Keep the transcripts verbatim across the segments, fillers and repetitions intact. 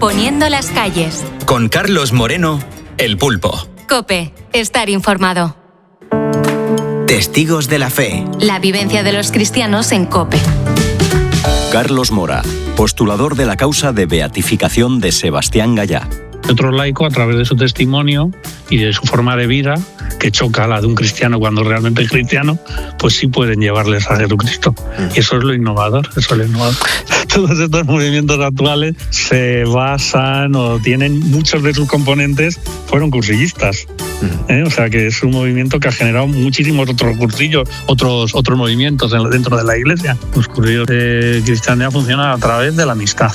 Poniendo las calles. Con Carlos Moreno, El Pulpo. COPE. Estar informado. Testigos de la fe. La vivencia de los cristianos en COPE. Carlos Mora, postulador de la causa de beatificación de Sebastián Gallá. Otro laico, a través de su testimonio y de su forma de vida, que choca a la de un cristiano cuando realmente es cristiano, pues sí pueden llevarles a Jesucristo. Y eso es lo innovador, eso es lo innovador. Todos estos movimientos actuales se basan o tienen muchos de sus componentes, fueron cursillistas. ¿eh? O sea que es un movimiento que ha generado muchísimos otros cursillos, otros, otros movimientos dentro de la Iglesia. Los cursillos de cristiandad funcionan a través de la amistad.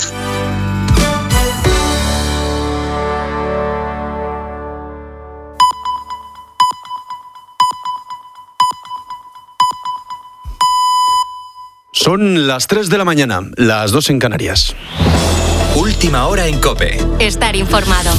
Son las tres de la mañana, las dos en Canarias. Última hora en COPE. Estar informado.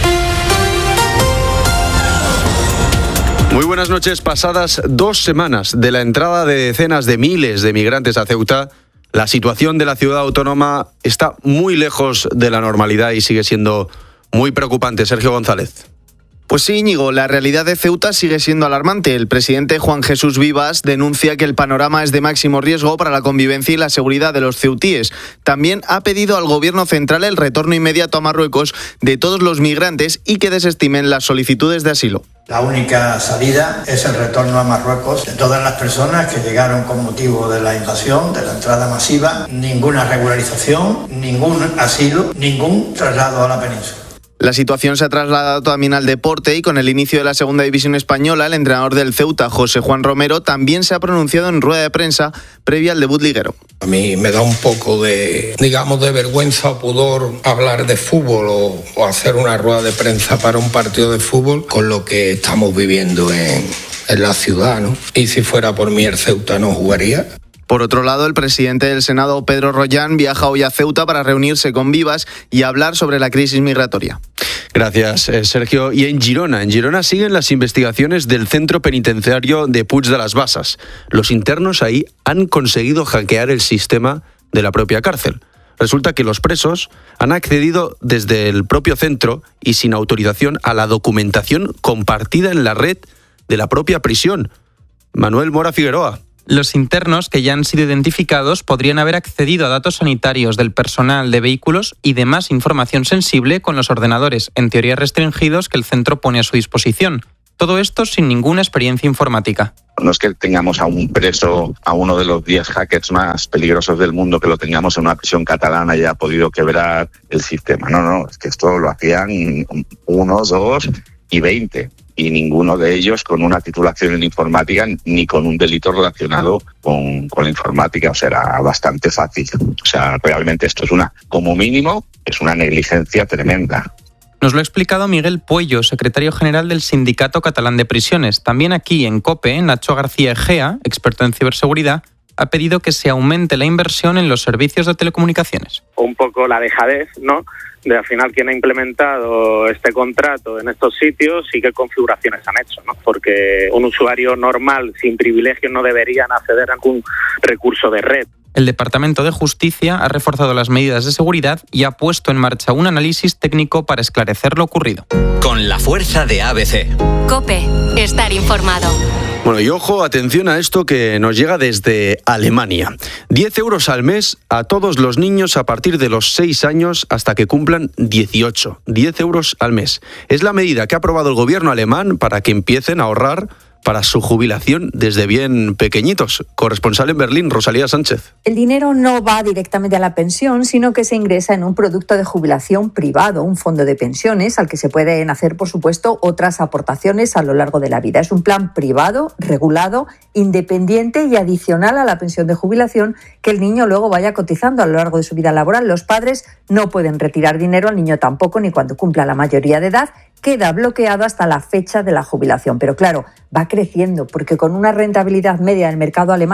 Muy buenas noches. Pasadas dos semanas de la entrada de decenas de miles de migrantes a Ceuta, la situación de la ciudad autónoma está muy lejos de la normalidad y sigue siendo muy preocupante. Sergio González. Pues sí, Íñigo, la realidad de Ceuta sigue siendo alarmante. El presidente Juan Jesús Vivas denuncia que el panorama es de máximo riesgo para la convivencia y la seguridad de los ceutíes. También ha pedido al gobierno central el retorno inmediato a Marruecos de todos los migrantes y que desestimen las solicitudes de asilo. La única salida es el retorno a Marruecos de todas las personas que llegaron con motivo de la invasión, de la entrada masiva. Ninguna regularización, ningún asilo, ningún traslado a la península. La situación se ha trasladado también al deporte y con el inicio de la segunda división española, el entrenador del Ceuta, José Juan Romero, también se ha pronunciado en rueda de prensa previa al debut liguero. A mí me da un poco de, digamos, de vergüenza o pudor hablar de fútbol o, o hacer una rueda de prensa para un partido de fútbol con lo que estamos viviendo en, en la ciudad, ¿no? Y si fuera por mí el Ceuta no jugaría. Por otro lado, el presidente del Senado, Pedro Rollán, viaja hoy a Ceuta para reunirse con Vivas y hablar sobre la crisis migratoria. Gracias, Sergio. Y en Girona, en Girona siguen las investigaciones del centro penitenciario de Puig de las Basas. Los internos ahí han conseguido hackear el sistema de la propia cárcel. Resulta que los presos han accedido desde el propio centro y sin autorización a la documentación compartida en la red de la propia prisión. Manuel Mora Figueroa. Los internos, que ya han sido identificados, podrían haber accedido a datos sanitarios del personal de vehículos y demás información sensible con los ordenadores, en teoría restringidos, que el centro pone a su disposición. Todo esto sin ninguna experiencia informática. No es que tengamos a un preso, a uno de los diez hackers más peligrosos del mundo, que lo tengamos en una prisión catalana y haya podido quebrar el sistema. No, no, es que esto lo hacían unos, dos y veinte. Y ninguno de ellos con una titulación en informática ni con un delito relacionado con, con la informática. O sea, era bastante fácil. O sea, realmente esto es una, como mínimo, es una negligencia tremenda. Nos lo ha explicado Miguel Puello, secretario general del Sindicato Catalán de Prisiones. También aquí en COPE, Nacho García Egea, experto en ciberseguridad, ha pedido que se aumente la inversión en los servicios de telecomunicaciones. Un poco la dejadez, ¿no?, de al final quién ha implementado este contrato en estos sitios y qué configuraciones han hecho, ¿no? Porque un usuario normal sin privilegios no deberían acceder a ningún recurso de red. El Departamento de Justicia ha reforzado las medidas de seguridad y ha puesto en marcha un análisis técnico para esclarecer lo ocurrido. Con la fuerza de A B C. COPE. Estar informado. Bueno, y ojo, atención a esto que nos llega desde Alemania. diez euros al mes a todos los niños a partir de los seis años hasta que cumplan dieciocho. diez euros al mes. Es la medida que ha aprobado el gobierno alemán para que empiecen a ahorrar para su jubilación desde bien pequeñitos. Corresponsal en Berlín, Rosalía Sánchez. El dinero no va directamente a la pensión, sino que se ingresa en un producto de jubilación privado, un fondo de pensiones, al que se pueden hacer, por supuesto, otras aportaciones a lo largo de la vida. Es un plan privado, regulado, independiente y adicional a la pensión de jubilación que el niño luego vaya cotizando a lo largo de su vida laboral. Los padres no pueden retirar dinero, el niño tampoco, ni cuando cumpla la mayoría de edad. Queda bloqueado hasta la fecha de la jubilación. Pero claro, va creciendo porque con una rentabilidad media del mercado alemán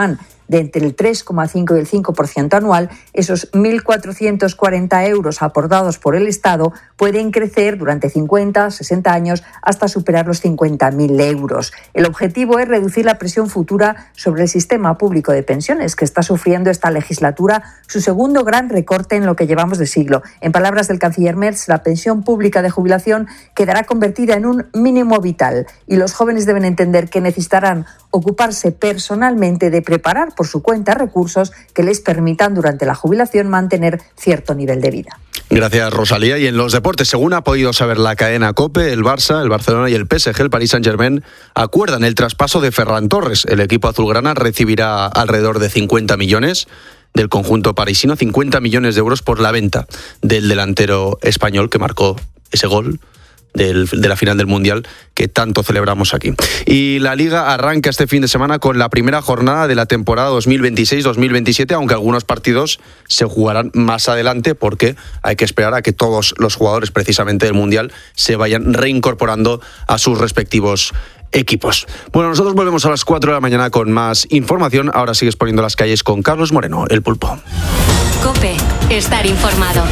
de entre el tres coma cinco y el cinco por ciento anual, esos mil cuatrocientos cuarenta euros aportados por el Estado pueden crecer durante cincuenta, sesenta años hasta superar los cincuenta mil euros. El objetivo es reducir la presión futura sobre el sistema público de pensiones, que está sufriendo esta legislatura su segundo gran recorte en lo que llevamos de siglo. En palabras del canciller Merz, la pensión pública de jubilación quedará convertida en un mínimo vital y los jóvenes deben entender que necesitarán ocuparse personalmente de preparar por su cuenta recursos que les permitan durante la jubilación mantener cierto nivel de vida. Gracias, Rosalía. Y en los deportes, según ha podido saber la cadena COPE, el Barça, el Barcelona y el P S G, el Paris Saint-Germain, acuerdan el traspaso de Ferran Torres. El equipo azulgrana recibirá alrededor de cincuenta millones del conjunto parisino, cincuenta millones de euros por la venta del delantero español que marcó ese gol Del, de la final del Mundial que tanto celebramos aquí. Y la Liga arranca este fin de semana con la primera jornada de la temporada dos mil veintiséis dos mil veintisiete, aunque algunos partidos se jugarán más adelante porque hay que esperar a que todos los jugadores precisamente del Mundial se vayan reincorporando a sus respectivos equipos. Bueno, nosotros volvemos a las cuatro de la mañana con más información. Ahora sigues poniendo las calles con Carlos Moreno, el Pulpo. COPE, estar informado.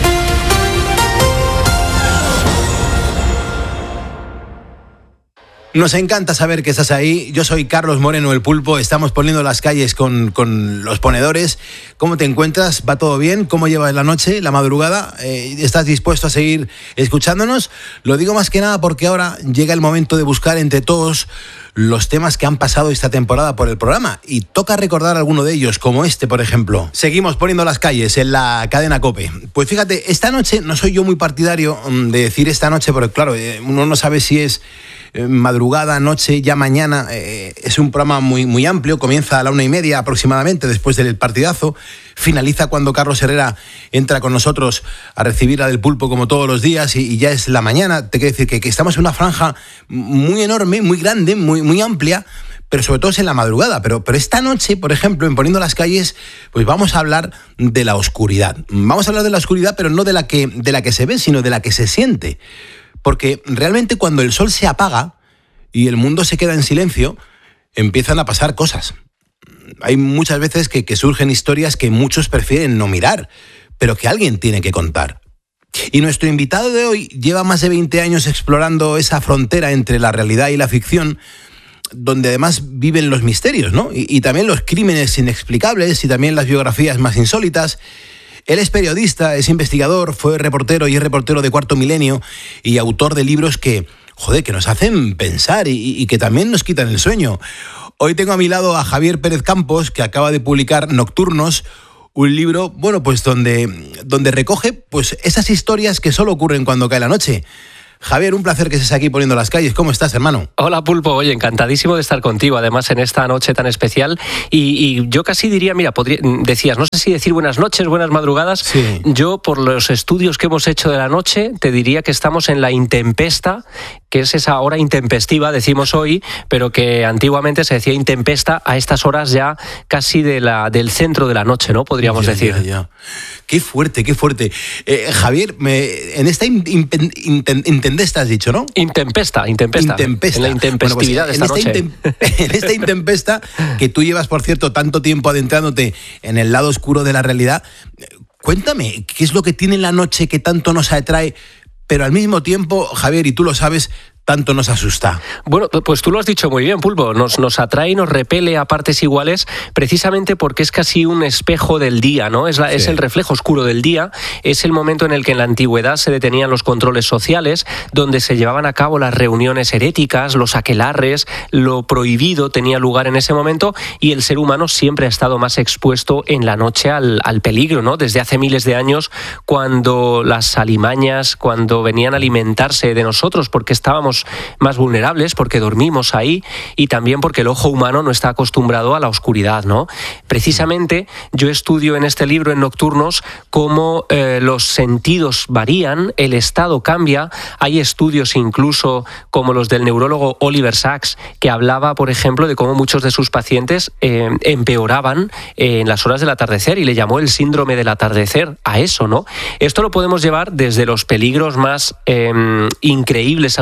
Nos encanta saber que estás ahí. Yo soy Carlos Moreno, el Pulpo. Estamos poniendo las calles con, con los ponedores. ¿Cómo te encuentras? ¿Va todo bien? ¿Cómo llevas la noche, la madrugada? Eh, ¿Estás dispuesto a seguir escuchándonos? Lo digo más que nada porque ahora llega el momento de buscar entre todos los temas que han pasado esta temporada por el programa. Y toca recordar alguno de ellos, como este, por ejemplo. Seguimos poniendo las calles en la cadena COPE. Pues fíjate, esta noche no soy yo muy partidario de decir esta noche, porque claro, uno no sabe si es madrugada, noche, ya mañana. Eh, es un programa muy, muy amplio, comienza a la una y media aproximadamente después del partidazo, finaliza cuando Carlos Herrera entra con nosotros a recibir la del Pulpo como todos los días y, y ya es la mañana. Te quiero decir que, que estamos en una franja muy enorme, muy grande, muy, muy amplia, pero sobre todo es en la madrugada. Pero, pero esta noche, por ejemplo, en Poniendo las Calles, pues vamos a hablar de la oscuridad. Vamos a hablar de la oscuridad, pero no de la que, de la que se ve, sino de la que se siente. Porque realmente cuando el sol se apaga y el mundo se queda en silencio, empiezan a pasar cosas. Hay muchas veces que, que surgen historias que muchos prefieren no mirar, pero que alguien tiene que contar. Y nuestro invitado de hoy lleva más de veinte años explorando esa frontera entre la realidad y la ficción, donde además viven los misterios, ¿no? Y, y también los crímenes inexplicables y también las biografías más insólitas. Él es periodista, es investigador, fue reportero y es reportero de Cuarto Milenio y autor de libros que, joder, que nos hacen pensar y, y que también nos quitan el sueño. Hoy tengo a mi lado a Javier Pérez Campos, que acaba de publicar Nocturnos, un libro, bueno, pues donde, donde recoge pues esas historias que solo ocurren cuando cae la noche. Javier, un placer que estés aquí Poniendo las Calles. ¿Cómo estás, hermano? Hola, Pulpo. Oye, encantadísimo de estar contigo, además, en esta noche tan especial. Y, y yo casi diría, mira, podría, decías, no sé si decir buenas noches, buenas madrugadas. Sí. Yo, por los estudios que hemos hecho de la noche, te diría que estamos en la intempesta, que es esa hora intempestiva, decimos hoy, pero que antiguamente se decía intempesta a estas horas ya casi de la, del centro de la noche, ¿no? Podríamos ya, decir. Ya, ya. Qué fuerte, qué fuerte. Eh, Javier, me, en esta in, in, in, in, intempesta has dicho, ¿no? Intempesta, intempesta. Intempesta. En la intempestividad bueno, pues, de esta en noche. Esta intem, en esta intempesta, que tú llevas, por cierto, tanto tiempo adentrándote en el lado oscuro de la realidad, cuéntame, ¿qué es lo que tiene la noche que tanto nos atrae, pero al mismo tiempo, Javier, y tú lo sabes, tanto nos asusta? Bueno, pues tú lo has dicho muy bien, Pulpo. Nos, nos atrae y nos repele a partes iguales, precisamente porque es casi un espejo del día, ¿no? Es, la, sí. es el reflejo oscuro del día. Es el momento en el que en la antigüedad se detenían los controles sociales, donde se llevaban a cabo las reuniones heréticas, los aquelarres, lo prohibido tenía lugar en ese momento, y el ser humano siempre ha estado más expuesto en la noche al, al peligro, ¿no? Desde hace miles de años, cuando las alimañas, cuando venían a alimentarse de nosotros, porque estábamos más vulnerables, porque dormimos ahí, y también porque el ojo humano no está acostumbrado a la oscuridad, ¿no? Precisamente yo estudio en este libro, en Nocturnos, cómo eh, los sentidos varían, el estado cambia. Hay estudios incluso como los del neurólogo Oliver Sacks, que hablaba, por ejemplo, de cómo muchos de sus pacientes eh, empeoraban eh, en las horas del atardecer, y le llamó el síndrome del atardecer a eso, ¿no? Esto lo podemos llevar desde los peligros más eh, increíbles, alucinantes,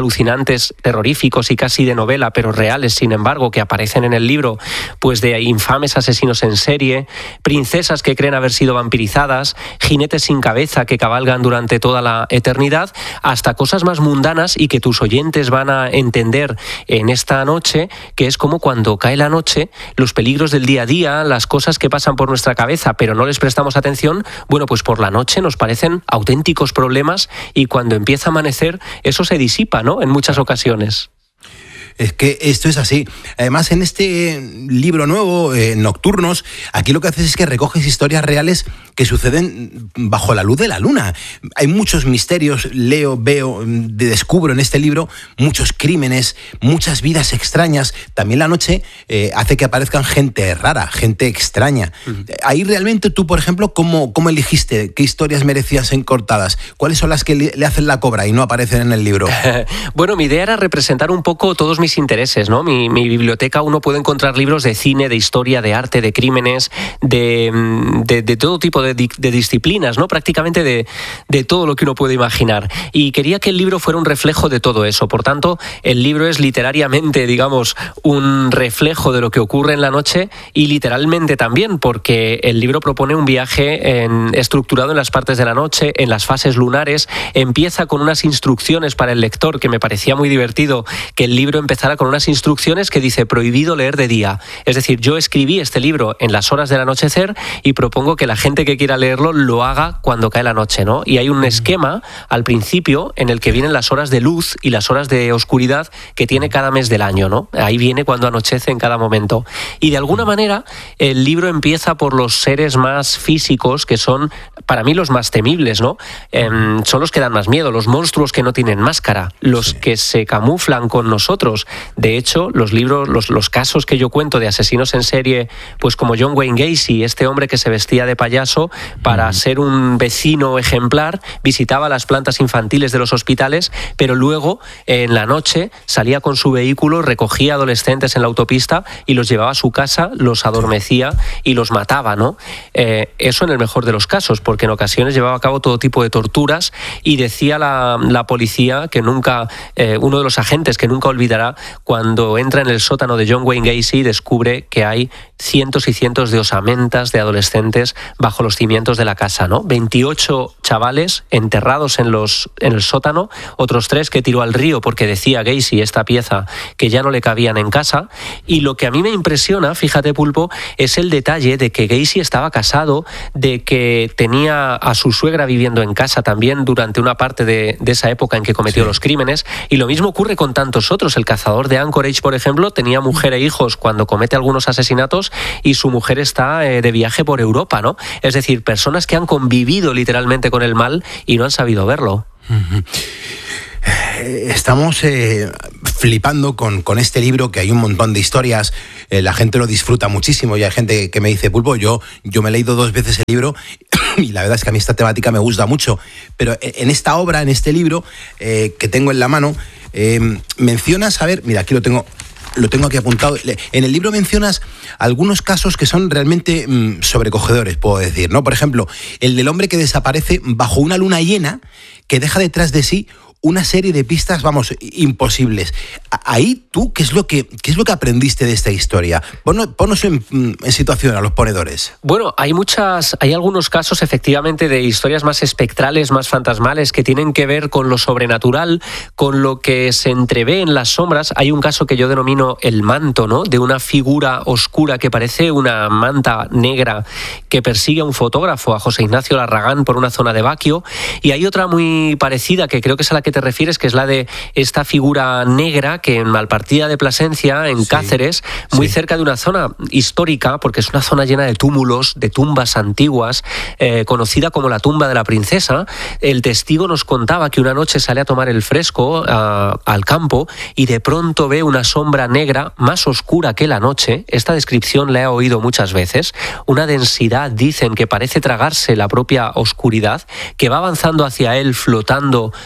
antecedentes terroríficos y casi de novela, pero reales, sin embargo, que aparecen en el libro, pues de infames asesinos en serie, princesas que creen haber sido vampirizadas, jinetes sin cabeza que cabalgan durante toda la eternidad, hasta cosas más mundanas y que tus oyentes van a entender en esta noche, que es como cuando cae la noche, los peligros del día a día, las cosas que pasan por nuestra cabeza, pero no les prestamos atención, bueno, pues por la noche nos parecen auténticos problemas y cuando empieza a amanecer eso se disipa, ¿no?, en muchas ocasiones. Es que esto es así. Además, en este libro nuevo, eh, Nocturnos, aquí lo que haces es que recoges historias reales que suceden bajo la luz de la luna. Hay muchos misterios, leo, veo, descubro en este libro muchos crímenes, muchas vidas extrañas. También la noche eh, hace que aparezcan gente rara, gente extraña. Uh-huh. Ahí realmente tú, por ejemplo, ¿cómo, cómo elegiste qué historias merecías ser cortadas? ¿Cuáles son las que le, le hacen la cobra y no aparecen en el libro? Bueno, mi idea era representar un poco todos mis intereses, ¿no? Mi, mi biblioteca, uno puede encontrar libros de cine, de historia, de arte, de crímenes, de, de, de todo tipo de, de disciplinas, ¿no? Prácticamente de, de todo lo que uno puede imaginar. Y quería que el libro fuera un reflejo de todo eso. Por tanto, el libro es literariamente, digamos, un reflejo de lo que ocurre en la noche y literalmente también, porque el libro propone un viaje en, estructurado en las partes de la noche, en las fases lunares. Empieza con unas instrucciones para el lector, que me parecía muy divertido que el libro empezara con unas instrucciones que dice prohibido leer de día. Es decir, yo escribí este libro en las horas del anochecer y propongo que la gente que quiera leerlo lo haga cuando cae la noche, ¿no? Y hay un esquema al principio en el que vienen las horas de luz y las horas de oscuridad que tiene cada mes del año, ¿no? Ahí viene cuando anochece en cada momento. Y de alguna manera el libro empieza por los seres más físicos, que son para mí los más temibles, ¿no? Eh, son los que dan más miedo, los monstruos que no tienen máscara, los que se camuflan con nosotros. De hecho, los libros, los, los casos que yo cuento de asesinos en serie, pues como John Wayne Gacy, este hombre que se vestía de payaso para ser un vecino ejemplar, visitaba las plantas infantiles de los hospitales, pero luego en la noche salía con su vehículo, recogía adolescentes en la autopista y los llevaba a su casa, los adormecía y los mataba, ¿no? Eh, eso en el mejor de los casos, porque en ocasiones llevaba a cabo todo tipo de torturas y decía la, la policía que nunca, eh, uno de los agentes que nunca olvidará, cuando entra en el sótano de John Wayne Gacy, descubre que hay cientos y cientos de osamentas de adolescentes bajo los cimientos de la casa, ¿no? veintiocho chavales enterrados en, los, en el sótano, otros tres que tiró al río porque decía Gacy, esta pieza, que ya no le cabían en casa. Y lo que a mí me impresiona, fíjate, Pulpo, es el detalle de que Gacy estaba casado, de que tenía a su suegra viviendo en casa también durante una parte de, de esa época en que cometió sí. los crímenes. Y lo mismo ocurre con tantos otros. El cazador de Anchorage, por ejemplo, tenía mujer e hijos cuando comete algunos asesinatos y su mujer está eh, de viaje por Europa, ¿no? Es decir, personas que han convivido literalmente con el mal y no han sabido verlo. Uh-huh. Estamos eh, flipando con, con este libro, que hay un montón de historias, eh, la gente lo disfruta muchísimo y hay gente que me dice, Pulpo, yo, yo me he leído dos veces el libro y la verdad es que a mí esta temática me gusta mucho, pero en esta obra, en este libro eh, que tengo en la mano, eh, mencionas, a ver, mira, aquí lo tengo... Lo tengo aquí apuntado. En el libro mencionas algunos casos que son realmente mmm, sobrecogedores, puedo decir, ¿no? Por ejemplo, el del hombre que desaparece bajo una luna llena que deja detrás de sí una serie de pistas, vamos, imposibles. Ahí tú, ¿qué es lo que, qué es lo que aprendiste de esta historia? Ponos, ponos en, en situación a los ponedores. Bueno, hay muchas, hay algunos casos efectivamente de historias más espectrales, más fantasmales, que tienen que ver con lo sobrenatural, con lo que se entrevé en las sombras. Hay un caso que yo denomino el manto, ¿no? De una figura oscura que parece una manta negra que persigue a un fotógrafo, a José Ignacio Larragán, por una zona de Baquio. Y hay otra muy parecida, que creo que es a la que te refieres, que es la de esta figura negra que en Malpartida de Plasencia, en sí, Cáceres, muy sí. cerca de una zona histórica, porque es una zona llena de túmulos, de tumbas antiguas, eh, conocida como la tumba de la princesa. El testigo nos contaba que una noche sale a tomar el fresco a, al campo y de pronto ve una sombra negra más oscura que la noche. Esta descripción la he oído muchas veces. Una densidad, dicen, que parece tragarse la propia oscuridad, que va avanzando hacia él flotando sobre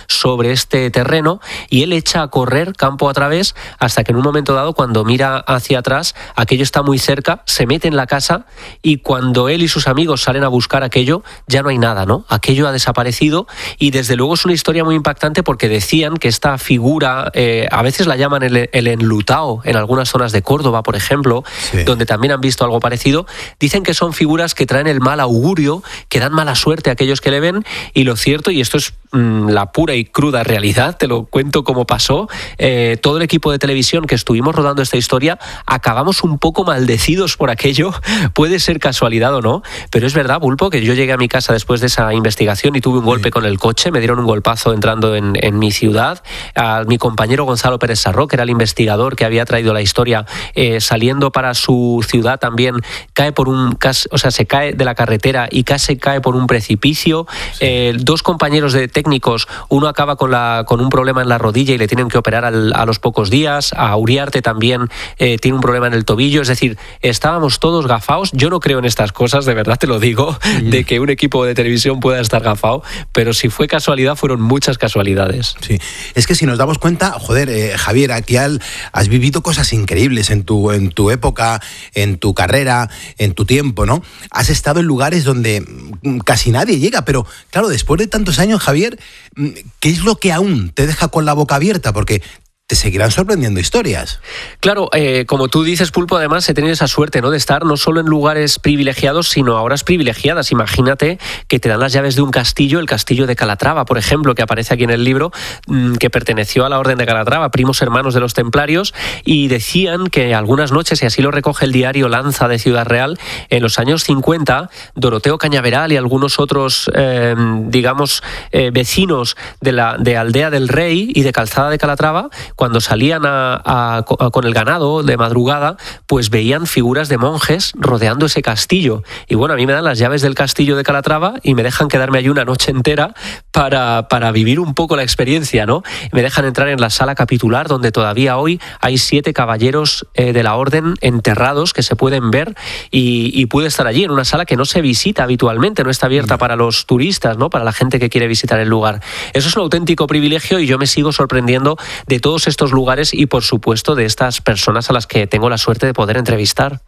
de este terreno y él echa a correr campo a través hasta que en un momento dado, cuando mira hacia atrás, aquello está muy cerca, se mete en la casa y cuando él y sus amigos salen a buscar aquello, ya no hay nada, ¿no? Aquello ha desaparecido y desde luego es una historia muy impactante porque decían que esta figura, eh, a veces la llaman el, el enlutao en algunas zonas de Córdoba, por ejemplo, sí. donde también han visto algo parecido. Dicen que son figuras que traen el mal augurio, que dan mala suerte a aquellos que le ven, y lo cierto, y esto es mmm, la pura y cruda realidad, te lo cuento como pasó, eh, todo el equipo de televisión que estuvimos rodando esta historia acabamos un poco maldecidos por aquello. Puede ser casualidad o no, pero es verdad, Pulpo, que yo llegué a mi casa después de esa investigación y tuve un golpe sí. con el coche, me dieron un golpazo entrando en, en mi ciudad. A mi compañero Gonzalo Pérez Sarró, que era el investigador que había traído la historia, eh, saliendo para su ciudad también cae por un, o sea, se cae de la carretera y casi cae por un precipicio. Sí. Eh, dos compañeros de técnicos, uno acaba con, la, con un problema en la rodilla y le tienen que operar al, a los pocos días. A Uriarte también eh, tiene un problema en el tobillo. Es decir, estábamos todos gafaos. Yo no creo en estas cosas, de verdad te lo digo, mm. de que un equipo de televisión pueda estar gafao, pero si fue casualidad, fueron muchas casualidades. Sí, es que si nos damos cuenta, joder, eh, Javier, aquí al, has vivido cosas increíbles en tu, en tu época, en tu carrera, en tu tiempo, ¿no? Has estado en lugares donde casi nadie llega, pero claro, después de tantos años, Javier, ¿qué es lo que aún te deja con la boca abierta? Porque te seguirán sorprendiendo historias. Claro, eh, como tú dices, Pulpo, además he tenido esa suerte, ¿no?, de estar no solo en lugares privilegiados, sino a horas privilegiadas. Imagínate que te dan las llaves de un castillo, el castillo de Calatrava, por ejemplo, que aparece aquí en el libro, mmm, que perteneció a la Orden de Calatrava, primos hermanos de los templarios, y decían que algunas noches, y así lo recoge el diario Lanza de Ciudad Real, en los años cincuenta, Doroteo Cañaveral y algunos otros, eh, digamos, eh, vecinos de la de Aldea del Rey y de Calzada de Calatrava, cuando salían a, a, a, con el ganado de madrugada, pues veían figuras de monjes rodeando ese castillo. Y bueno, a mí me dan las llaves del castillo de Calatrava y me dejan quedarme allí una noche entera para, para vivir un poco la experiencia, ¿no? Me dejan entrar en la sala capitular, donde todavía hoy hay siete caballeros eh, de la orden enterrados que se pueden ver, y, y pude estar allí en una sala que no se visita habitualmente, no está abierta para los turistas, ¿no?, para la gente que quiere visitar el lugar. Eso es un auténtico privilegio y yo me sigo sorprendiendo de todos estos lugares y, por supuesto, de estas personas a las que tengo la suerte de poder entrevistar.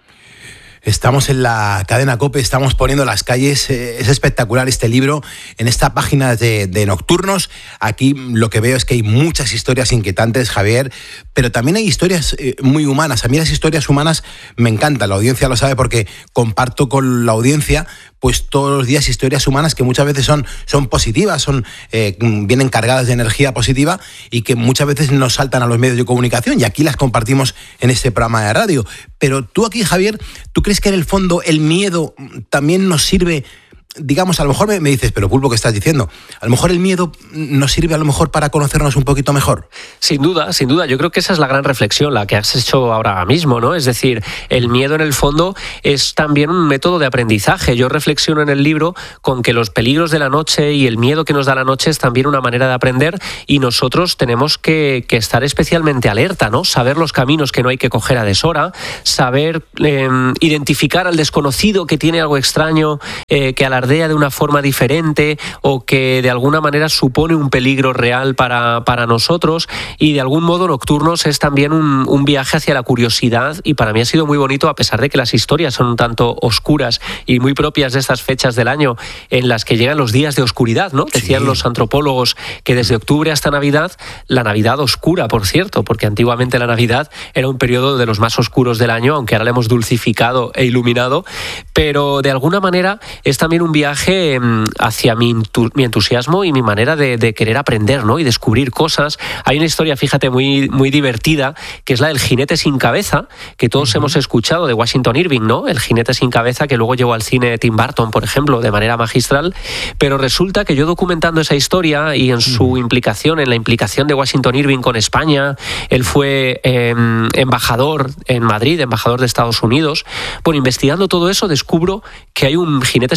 Estamos en la cadena COPE, estamos poniendo las calles. Es espectacular este libro en esta página de, de Nocturnos. Aquí lo que veo es que hay muchas historias inquietantes, Javier, pero también hay historias muy humanas. A mí las historias humanas me encantan, la audiencia lo sabe porque comparto con la audiencia pues todos los días historias humanas que muchas veces son, son positivas, son eh, vienen cargadas de energía positiva y que muchas veces nos saltan a los medios de comunicación, y aquí las compartimos en este programa de radio. Pero tú aquí, Javier, ¿tú crees que en el fondo el miedo también nos sirve? Digamos, a lo mejor me, me dices, pero Pulpo, ¿qué estás diciendo? A lo mejor el miedo nos sirve a lo mejor para conocernos un poquito mejor. Sin duda, sin duda. Yo creo que esa es la gran reflexión, la que has hecho ahora mismo, ¿no? Es decir, el miedo en el fondo es también un método de aprendizaje. Yo reflexiono en el libro con que los peligros de la noche y el miedo que nos da la noche es también una manera de aprender, y nosotros tenemos que, que estar especialmente alerta, ¿no? Saber los caminos que no hay que coger a deshora, saber eh, identificar al desconocido que tiene algo extraño, eh, que a la de una forma diferente o que de alguna manera supone un peligro real para, para nosotros. Y de algún modo Nocturnos es también un, un viaje hacia la curiosidad, y para mí ha sido muy bonito, a pesar de que las historias son un tanto oscuras y muy propias de estas fechas del año en las que llegan los días de oscuridad, ¿no? Decían sí. los antropólogos que desde octubre hasta Navidad, la Navidad oscura, por cierto, porque antiguamente la Navidad era un periodo de los más oscuros del año, aunque ahora la hemos dulcificado e iluminado, pero de alguna manera es también un viaje hacia mi, mi entusiasmo y mi manera de, de querer aprender, ¿no?, y descubrir cosas. Hay una historia, fíjate, muy, muy divertida, que es la del jinete sin cabeza, que todos uh-huh. hemos escuchado, de Washington Irving, ¿no? El jinete sin cabeza, que luego llevó al cine Tim Burton, por ejemplo, de manera magistral. Pero resulta que yo, documentando esa historia y en su uh-huh. implicación, en la implicación de Washington Irving con España, él fue eh, embajador en Madrid, embajador de Estados Unidos. Bueno, investigando todo eso, descubro que hay un jinete sin cabeza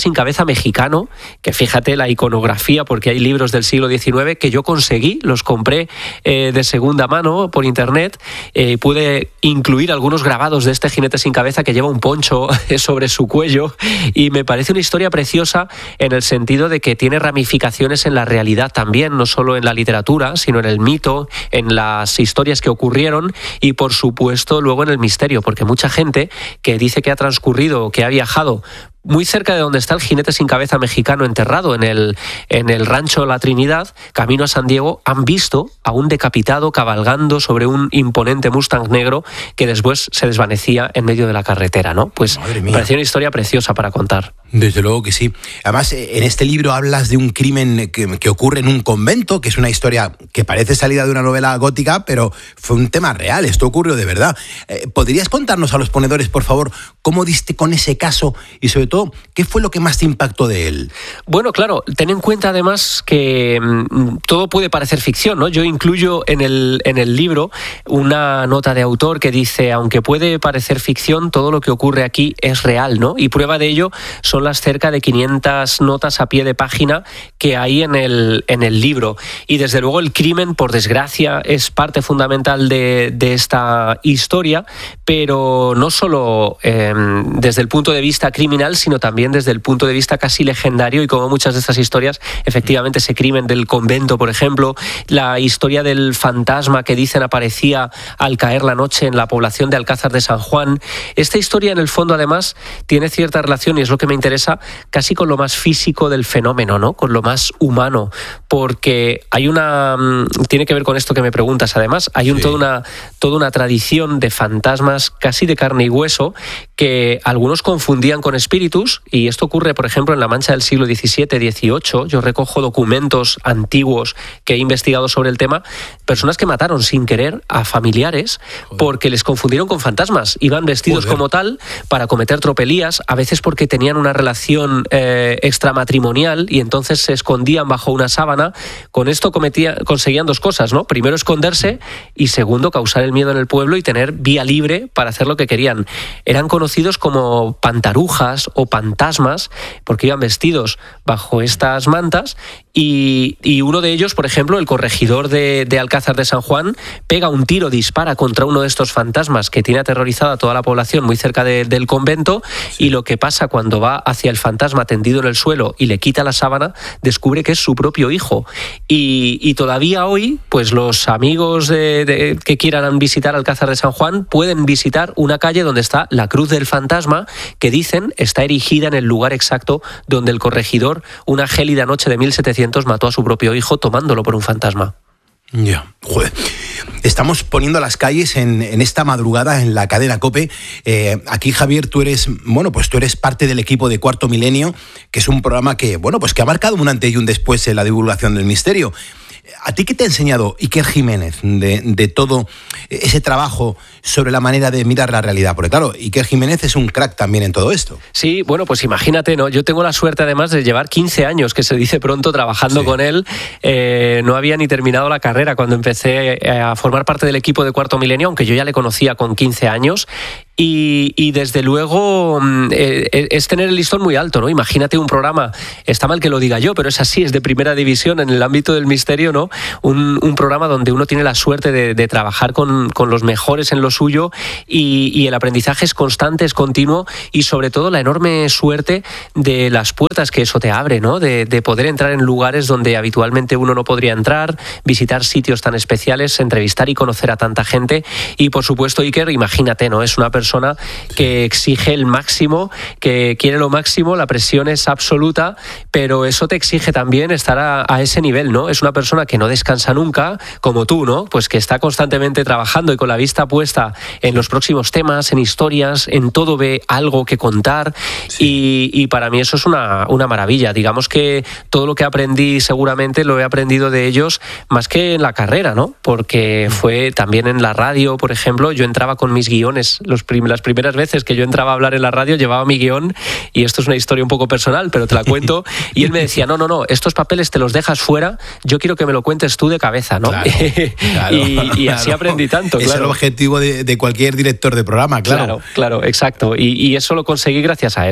cabeza mexicano, que fíjate la iconografía, porque hay libros del siglo diecinueve que yo conseguí, los compré eh, de segunda mano por internet, eh, pude incluir algunos grabados de este jinete sin cabeza que lleva un poncho sobre su cuello, y me parece una historia preciosa en el sentido de que tiene ramificaciones en la realidad también, no solo en la literatura, sino en el mito, en las historias que ocurrieron y, por supuesto, luego en el misterio, porque mucha gente que dice que ha transcurrido, que ha viajado muy cerca de donde está el jinete sin cabeza mexicano enterrado, en el, en el rancho La Trinidad, camino a San Diego, han visto a un decapitado cabalgando sobre un imponente Mustang negro que después se desvanecía en medio de la carretera, ¿no? Pues me pareció una historia preciosa para contar. Desde luego que sí. Además, en este libro hablas de un crimen que, que ocurre en un convento, que es una historia que parece salida de una novela gótica, pero fue un tema real, esto ocurrió de verdad. Eh, ¿Podrías contarnos a los ponedores, por favor, cómo diste con ese caso y, sobre todo, qué fue lo que más te impactó de él? Bueno, claro, ten en cuenta además que mmm, todo puede parecer ficción, ¿no? Yo incluyo en el, en el libro una nota de autor que dice, aunque puede parecer ficción, todo lo que ocurre aquí es real, ¿no? Y prueba de ello son las cerca de quinientas notas a pie de página que hay en el, en el libro. Y desde luego el crimen, por desgracia, es parte fundamental de, de esta historia, pero no solo eh, desde el punto de vista criminal, sino también desde el punto de vista casi legendario, y como muchas de estas historias, efectivamente ese crimen del convento, por ejemplo, la historia del fantasma que dicen aparecía al caer la noche en la población de Alcázar de San Juan. Esta historia, en el fondo, además, tiene cierta relación, y es lo que me interesa, casi con lo más físico del fenómeno, ¿no? Con lo más humano, porque hay una... tiene que ver con esto que me preguntas, además, hay un, sí. toda, una, toda una tradición de fantasmas casi de carne y hueso que algunos confundían con espíritus, y esto ocurre, por ejemplo, en la Mancha del siglo diecisiete, dieciocho. Yo recojo documentos antiguos que he investigado sobre el tema, personas que mataron sin querer a familiares porque les confundieron con fantasmas, iban vestidos Joder. como tal para cometer tropelías, a veces porque tenían una relación eh, extramatrimonial y entonces se escondían bajo una sábana. Con esto cometía, conseguían dos cosas, ¿no? Primero, esconderse, y segundo, causar el miedo en el pueblo y tener vía libre para hacer lo que querían. Eran conocidos como pantarujas o fantasmas porque iban vestidos bajo estas mantas, y, y uno de ellos, por ejemplo, el corregidor de, de Alcázar de San Juan, pega un tiro, dispara contra uno de estos fantasmas que tiene aterrorizada a toda la población muy cerca de, del convento, sí. y lo que pasa cuando va hacia el fantasma tendido en el suelo y le quita la sábana, descubre que es su propio hijo. Y, y todavía hoy, pues los amigos de, de, que quieran visitar Alcázar de San Juan pueden visitar una calle donde está la cruz del fantasma, que dicen está erigida en el lugar exacto donde el corregidor, una gélida noche de mil setecientos, mató a su propio hijo tomándolo por un fantasma. Ya, yeah. Joder. Estamos poniendo las calles en, en esta madrugada en la cadena COPE. Eh, aquí, Javier, tú eres, bueno, pues tú eres parte del equipo de Cuarto Milenio, que es un programa que, bueno, pues que ha marcado un antes y un después en la divulgación del misterio. ¿A ti qué te ha enseñado Iker Jiménez de, de todo ese trabajo sobre la manera de mirar la realidad? Porque claro, Iker Jiménez es un crack también en todo esto. Sí, bueno, pues imagínate, ¿no? Yo tengo la suerte además de llevar quince años, que se dice pronto, trabajando sí. con él. Eh, no había ni terminado la carrera cuando empecé a formar parte del equipo de Cuarto Milenio, aunque yo ya le conocía con quince años. Y, y desde luego eh, es tener el listón muy alto, ¿no? Imagínate un programa, está mal que lo diga yo, pero es así, es de primera división en el ámbito del misterio, ¿no? Un, un programa donde uno tiene la suerte de, de trabajar con, con los mejores en lo suyo, y, y el aprendizaje es constante, es continuo, y sobre todo la enorme suerte de las puertas que eso te abre, ¿no? De, de poder entrar en lugares donde habitualmente uno no podría entrar, visitar sitios tan especiales, entrevistar y conocer a tanta gente. Y por supuesto, Iker, imagínate, ¿no? Es una persona persona que exige el máximo, que quiere lo máximo, la presión es absoluta, pero eso te exige también estar a, a ese nivel, ¿no? Es una persona que no descansa nunca, como tú, ¿no? Pues que está constantemente trabajando y con la vista puesta en los próximos temas, en historias, en todo ve algo que contar, sí. y, y para mí eso es una, una maravilla. Digamos que todo lo que aprendí seguramente lo he aprendido de ellos más que en la carrera, ¿no? Porque fue también en la radio, por ejemplo, yo entraba con mis guiones, los prim- las primeras veces que yo entraba a hablar en la radio llevaba mi guión, y esto es una historia un poco personal, pero te la cuento, y él me decía, no, no, no, estos papeles te los dejas fuera, yo quiero que me lo cuentes tú de cabeza, ¿no? Claro, claro, y, y así claro. aprendí tanto, es claro. el objetivo de, de cualquier director de programa, claro. Claro, claro, exacto, y, y eso lo conseguí gracias a él.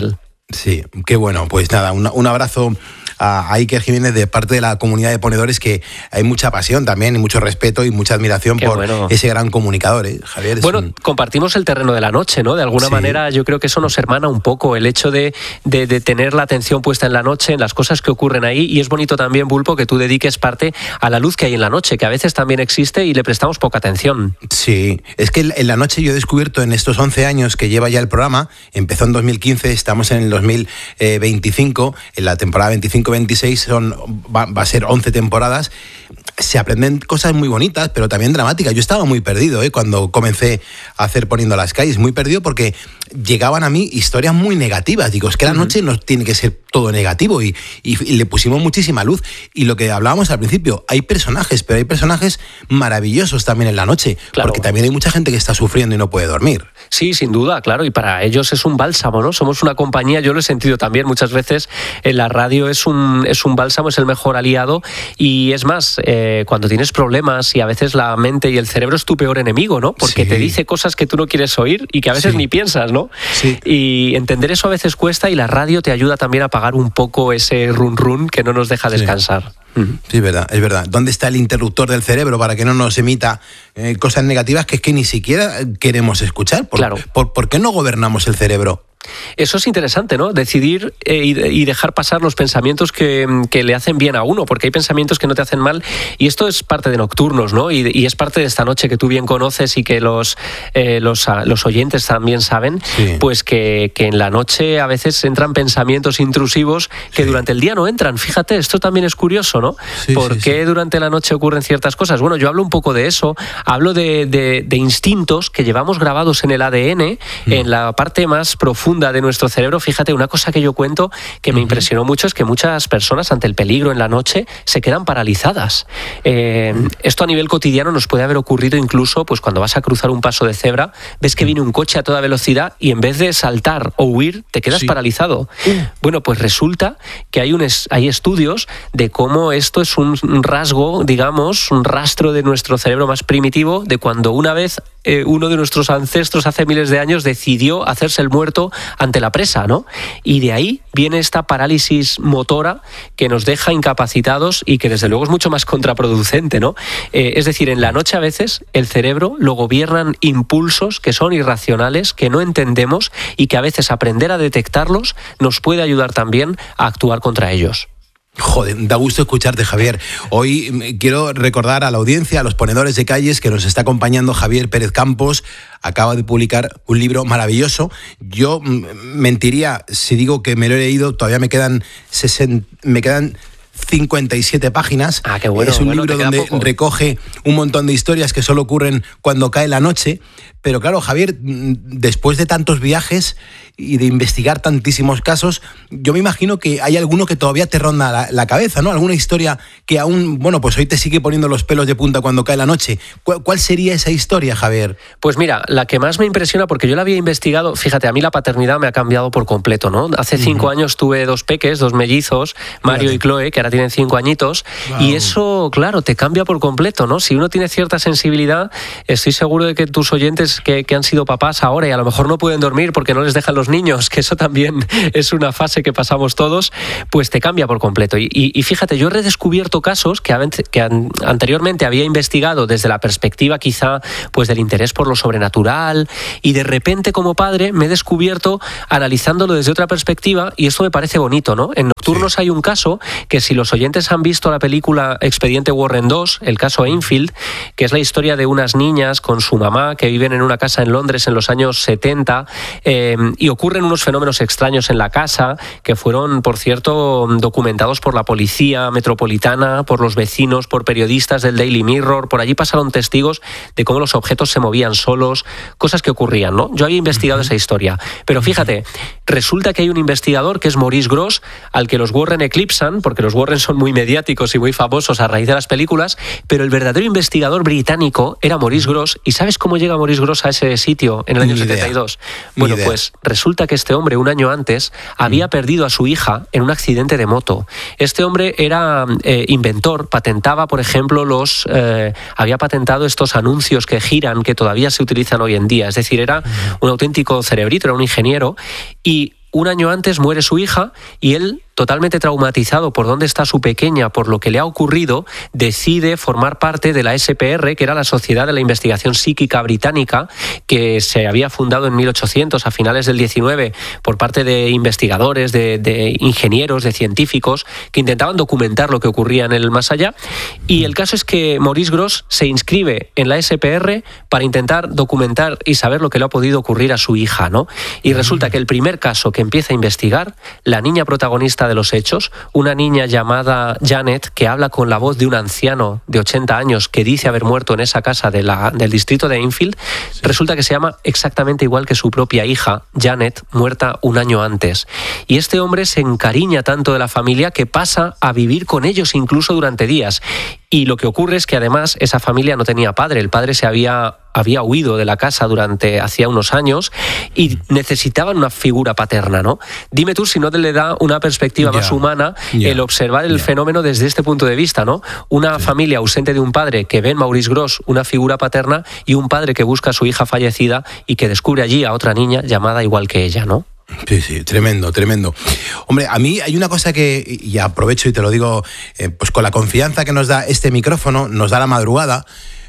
Sí, qué bueno. Pues nada, un, un abrazo a Iker Jiménez de parte de la comunidad de ponedores, que hay mucha pasión también y mucho respeto y mucha admiración Qué por bueno. ese gran comunicador, ¿eh? Javier. Bueno, un... compartimos el terreno de la noche, ¿no? De alguna sí. manera yo creo que eso nos hermana un poco, el hecho de, de, de tener la atención puesta en la noche, en las cosas que ocurren ahí, y es bonito también, Bulpo, que tú dediques parte a la luz que hay en la noche, que a veces también existe y le prestamos poca atención. Sí, es que en la noche yo he descubierto en estos once años que lleva ya el programa, empezó en dos mil quince, estamos en el dos mil veinticinco, en la temporada veinticinco veintiséis son, va, va a ser once temporadas. Se aprenden cosas muy bonitas, pero también dramáticas. Yo estaba muy perdido ¿eh? cuando comencé a hacer Poniendo las Calles, muy perdido porque llegaban a mí historias muy negativas. Digo, es que la noche no tiene que ser todo negativo, y, y, y le pusimos muchísima luz. Y lo que hablábamos al principio, hay personajes, pero hay personajes maravillosos también en la noche, claro. porque también hay mucha gente que está sufriendo y no puede dormir. Sí, sin duda, claro, y para ellos es un bálsamo, ¿no? Somos una compañía, yo lo he sentido también muchas veces en la radio, es un, es un bálsamo, es el mejor aliado, y es más, eh, cuando tienes problemas y a veces la mente y el cerebro es tu peor enemigo, ¿no? Porque sí. te dice cosas que tú no quieres oír y que a veces sí. ni piensas, ¿no? Sí. Y entender eso a veces cuesta, y la radio te ayuda también a apagar un poco ese run run que no nos deja descansar. Sí, sí, es verdad, es verdad. ¿Dónde está el interruptor del cerebro para que no nos emita eh, cosas negativas que es que ni siquiera queremos escuchar? ¿Por, claro. por, ¿por qué no gobernamos el cerebro? Eso es interesante, ¿no? Decidir eh, y dejar pasar los pensamientos que, que le hacen bien a uno, porque hay pensamientos que no te hacen mal, y esto es parte de Nocturnos, ¿no? Y, y es parte de esta noche que tú bien conoces y que los, eh, los, los oyentes también saben, sí. pues que, que en la noche a veces entran pensamientos intrusivos que sí. durante el día no entran. Fíjate, esto también es curioso, ¿no? Sí, ¿Por sí, qué sí. durante la noche ocurren ciertas cosas? Bueno, yo hablo un poco de eso, hablo de, de, de instintos que llevamos grabados en el A D N, mm. en la parte más profunda de nuestro cerebro. Fíjate, una cosa que yo cuento que me uh-huh. impresionó mucho es que muchas personas ante el peligro en la noche se quedan paralizadas. Eh, uh-huh. Esto a nivel cotidiano nos puede haber ocurrido incluso pues cuando vas a cruzar un paso de cebra, ves que viene un coche a toda velocidad y en vez de saltar o huir, te quedas sí. paralizado. Uh-huh. Bueno, pues resulta que hay, un es, hay estudios de cómo esto es un rasgo, digamos, un rastro de nuestro cerebro más primitivo, de cuando una vez eh, uno de nuestros ancestros hace miles de años decidió hacerse el muerto ante la presa, ¿no? Y de ahí viene esta parálisis motora que nos deja incapacitados y que desde luego es mucho más contraproducente, ¿no? Eh, es decir, en la noche a veces el cerebro lo gobiernan impulsos que son irracionales, que no entendemos, y que a veces aprender a detectarlos nos puede ayudar también a actuar contra ellos. Joder, da gusto escucharte, Javier. Hoy quiero recordar a la audiencia, a los ponedores de calles, que nos está acompañando Javier Pérez Campos. Acaba de publicar un libro maravilloso. Yo mentiría si digo que me lo he leído, todavía me quedan sesenta, me quedan cincuenta y siete páginas. Ah, qué bueno. Es un bueno, libro donde poco. recoge un montón de historias que solo ocurren cuando cae la noche. Pero claro, Javier, después de tantos viajes y de investigar tantísimos casos, yo me imagino que hay alguno que todavía te ronda la, la cabeza, ¿no? Alguna historia que aún, bueno, pues hoy te sigue poniendo los pelos de punta cuando cae la noche. ¿Cuál, cuál sería esa historia, Javier? Pues mira, la que más me impresiona, porque yo la había investigado, fíjate, a mí la paternidad me ha cambiado por completo, ¿no? Hace uh-huh. cinco años tuve dos peques, dos mellizos, Mario Fíjate. y Chloe, que ahora tienen cinco añitos, wow. y eso, claro, te cambia por completo, ¿no? Si uno tiene cierta sensibilidad, estoy seguro de que tus oyentes que, que han sido papás ahora y a lo mejor no pueden dormir porque no les dejan los niños, que eso también es una fase que pasamos todos, pues te cambia por completo. Y, y, y fíjate, yo he redescubierto casos que, que an, anteriormente había investigado desde la perspectiva quizá pues del interés por lo sobrenatural, y de repente como padre me he descubierto analizándolo desde otra perspectiva, y esto me parece bonito, ¿no? En Nocturnos sí. hay un caso que, si los oyentes han visto la película Expediente Warren dos, el caso Enfield, que es la historia de unas niñas con su mamá que viven en una casa en Londres en los años setenta, eh, y ocurren unos fenómenos extraños en la casa que fueron, por cierto, documentados por la policía metropolitana, por los vecinos, por periodistas del Daily Mirror. Por allí pasaron testigos de cómo los objetos se movían solos, cosas que ocurrían, ¿no? Yo había investigado uh-huh. esa historia, pero fíjate, resulta que hay un investigador que es Maurice Grosse, al que los Warren eclipsan, porque los Warren son muy mediáticos y muy famosos a raíz de las películas, pero el verdadero investigador británico era Maurice Grosse. ¿Y sabes cómo llega Maurice Grosse a ese sitio en el año Ni setenta y dos? Idea. Bueno, pues resulta que este hombre un año antes había mm. perdido a su hija en un accidente de moto. Este hombre era eh, inventor, patentaba, por ejemplo, los eh, había patentado estos anuncios que giran, que todavía se utilizan hoy en día. Es decir, era mm. un auténtico cerebrito, era un ingeniero, y un año antes muere su hija y él, totalmente traumatizado por dónde está su pequeña, por lo que le ha ocurrido, decide formar parte de la S P R, que era la Sociedad de la Investigación Psíquica Británica, que se había fundado en mil ochocientos, a finales del diecinueve, por parte de investigadores, de, de ingenieros, de científicos, que intentaban documentar lo que ocurría en el más allá. Y el caso es que Maurice Grosse se inscribe en la S P R para intentar documentar y saber lo que le ha podido ocurrir a su hija, ¿no? Y resulta que el primer caso que empieza a investigar, la niña protagonista de los hechos, una niña llamada Janet, que habla con la voz de un anciano de ochenta años que dice haber muerto en esa casa de la, del distrito de Enfield, sí. Resulta que se llama exactamente igual que su propia hija, Janet, muerta un año antes. Y este hombre se encariña tanto de la familia que pasa a vivir con ellos incluso durante días. Y lo que ocurre es que además esa familia no tenía padre, el padre se había, había huido de la casa durante hacía unos años y necesitaban una figura paterna, ¿no? Dime tú si no te le da una perspectiva yeah. más humana yeah. el observar el yeah. fenómeno desde este punto de vista, ¿no? Una sí. familia ausente de un padre que ve en Maurice Grosse una figura paterna y un padre que busca a su hija fallecida y que descubre allí a otra niña llamada igual que ella, ¿no? Sí, sí, tremendo, tremendo. Hombre, a mí hay una cosa que, y aprovecho y te lo digo, eh, pues con la confianza que nos da este micrófono, nos da la madrugada,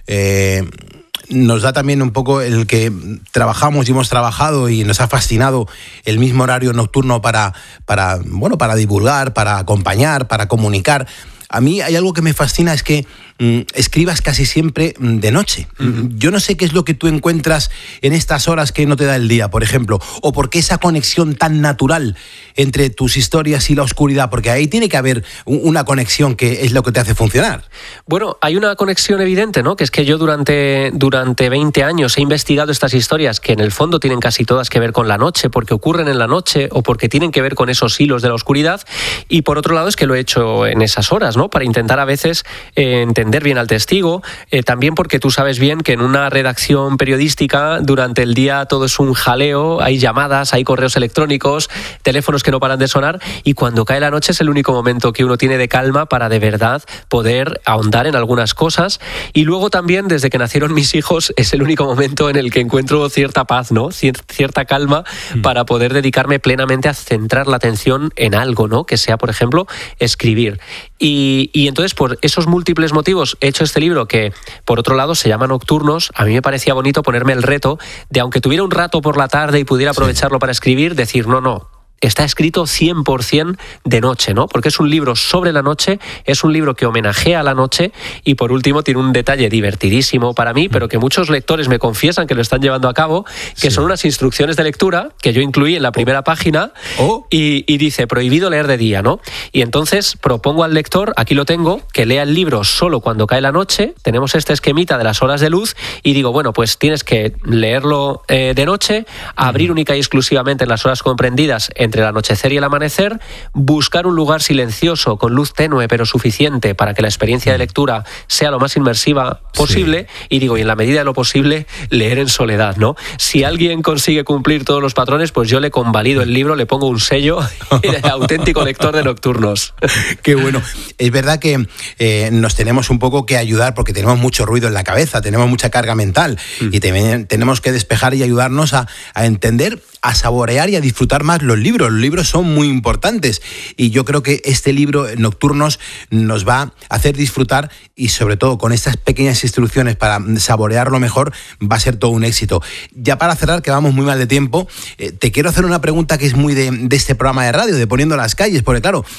eh, nos da también un poco el que trabajamos y hemos trabajado y nos ha fascinado el mismo horario nocturno para, para, bueno, para divulgar, para acompañar, para comunicar. A mí hay algo que me fascina, es que mm, escribas casi siempre de noche. Uh-huh. Yo no sé qué es lo que tú encuentras en estas horas que no te da el día, por ejemplo, o por qué esa conexión tan natural entre tus historias y la oscuridad, porque ahí tiene que haber una conexión que es lo que te hace funcionar. Bueno, hay una conexión evidente, ¿no? Que es que yo durante, durante veinte años he investigado estas historias que en el fondo tienen casi todas que ver con la noche, porque ocurren en la noche o porque tienen que ver con esos hilos de la oscuridad, y por otro lado es que lo he hecho en esas horas, ¿no? Para intentar a veces eh, entender bien al testigo, eh, también porque tú sabes bien que en una redacción periodística durante el día todo es un jaleo, hay llamadas, hay correos electrónicos, teléfonos que no paran de sonar, y cuando cae la noche es el único momento que uno tiene de calma para de verdad poder ahondar en algunas cosas. Y luego también, desde que nacieron mis hijos, es el único momento en el que encuentro cierta paz, ¿no? Cier- cierta calma mm. para poder dedicarme plenamente a centrar la atención en algo, ¿no? Que sea, por ejemplo, escribir. Y, y entonces, por esos múltiples motivos, he hecho este libro que, por otro lado, se llama Nocturnos. A mí me parecía bonito ponerme el reto de, aunque tuviera un rato por la tarde y pudiera aprovecharlo sí. para escribir, decir, no, no, está escrito cien por ciento de noche, ¿no? Porque es un libro sobre la noche, es un libro que homenajea a la noche y, por último, tiene un detalle divertidísimo para mí, pero que muchos lectores me confiesan que lo están llevando a cabo, que sí. son unas instrucciones de lectura que yo incluí en la primera página oh. y, y dice, prohibido leer de día, ¿no? Y entonces propongo al lector, aquí lo tengo, que lea el libro solo cuando cae la noche, tenemos este esquemita de las horas de luz y digo, bueno, pues tienes que leerlo eh, de noche, abrir uh-huh. única y exclusivamente en las horas comprendidas en entre el anochecer y el amanecer, buscar un lugar silencioso con luz tenue pero suficiente para que la experiencia de lectura sea lo más inmersiva posible sí. y digo, y en la medida de lo posible, leer en soledad, ¿no? Si alguien consigue cumplir todos los patrones, pues yo le convalido el libro, le pongo un sello de auténtico lector de Nocturnos. Qué bueno. Es verdad que eh, nos tenemos un poco que ayudar porque tenemos mucho ruido en la cabeza, tenemos mucha carga mental mm. y te, tenemos que despejar y ayudarnos a, a entender, a saborear y a disfrutar más los libros. Los libros son muy importantes y yo creo que este libro, Nocturnos, nos va a hacer disfrutar y sobre todo con estas pequeñas instrucciones para saborearlo mejor, va a ser todo un éxito. Ya para cerrar, que vamos muy mal de tiempo, eh, te quiero hacer una pregunta que es muy de, de este programa de radio, de Poniendo las Calles, porque claro,